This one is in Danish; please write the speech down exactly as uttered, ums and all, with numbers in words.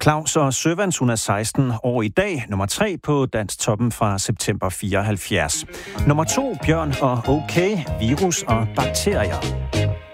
Claus og Søvans, hun er seksten år i dag. Nummer tre på Dansktoppen fra september fireoghalvfjerds. Nummer to, Bjørn og OK, virus og bakterier.